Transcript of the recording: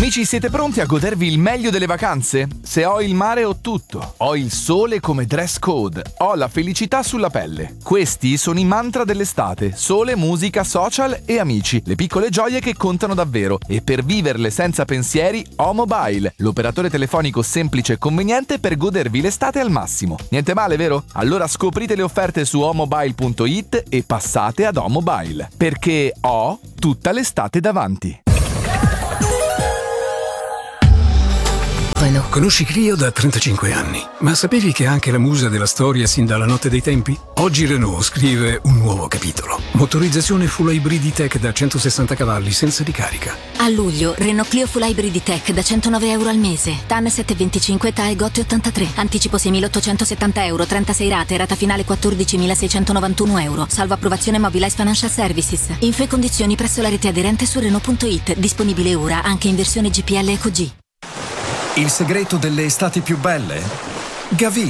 Amici, siete pronti a godervi il meglio delle vacanze? Se ho il mare ho tutto. Ho il sole come dress code. Ho la felicità sulla pelle. Questi sono i mantra dell'estate. Sole, musica, social e amici. Le piccole gioie che contano davvero. E per viverle senza pensieri, O-Mobile. L'operatore telefonico semplice e conveniente per godervi l'estate al massimo. Niente male, vero? Allora scoprite le offerte su omobile.it e passate ad O-Mobile. Perché ho tutta l'estate davanti. Conosci Clio da 35 anni, ma sapevi che è anche la musa della storia sin dalla notte dei tempi? Oggi Renault scrive un nuovo capitolo. Motorizzazione full hybrid tech da 160 cavalli senza ricarica. A luglio, Renault Clio full hybrid tech da €109 al mese. TAN 725, TAE GOT 83. Anticipo €6.870, 36 rate, rata finale €14.691. Salvo approvazione Mobilize Financial Services. Info e condizioni presso la rete aderente su Renault.it. Disponibile ora anche in versione GPL Eco G. Il segreto delle estati più belle? Gavin.